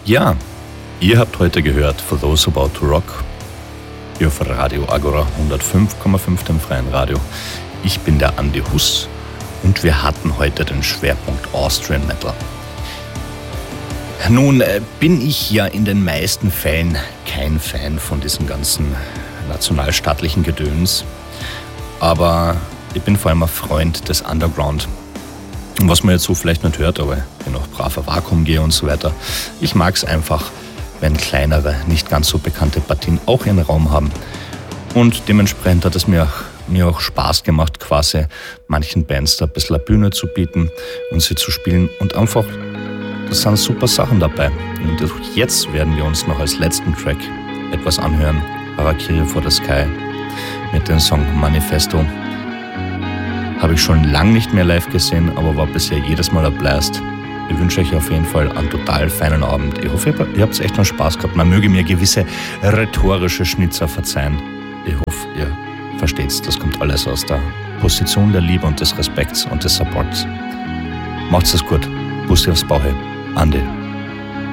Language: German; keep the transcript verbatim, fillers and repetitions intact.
Ja, ihr habt heute gehört For Those About to Rock hier auf Radio Agora hundertfünf Komma fünf, dem freien Radio. Ich bin der Andi Huss und wir hatten heute den Schwerpunkt Austrian Metal. Nun äh, bin ich ja in den meisten Fällen kein Fan von diesem ganzen nationalstaatlichen Gedöns, aber ich bin vor allem ein Freund des Underground. Und was man jetzt so vielleicht nicht hört, aber ich bin auch braver Vakuumgeher und so weiter. Ich mag es einfach, wenn kleinere, nicht ganz so bekannte Partien auch ihren Raum haben. Und dementsprechend hat es mir auch, mir auch Spaß gemacht, quasi manchen Bands da ein bisschen eine Bühne zu bieten und sie zu spielen. Und einfach, das sind super Sachen dabei. Und jetzt werden wir uns noch als letzten Track etwas anhören. Harakiri for the Sky mit dem Song Manifesto. Habe ich schon lange nicht mehr live gesehen, aber war bisher jedes Mal ein Blast. Ich wünsche euch auf jeden Fall einen total feinen Abend. Ich hoffe, ihr habt echt noch Spaß gehabt. Man möge mir gewisse rhetorische Schnitzer verzeihen. Ich hoffe, ihr versteht's. Das kommt alles aus der Position der Liebe und des Respekts und des Supports. Macht's es gut. Bussi aufs Bauch. Andi.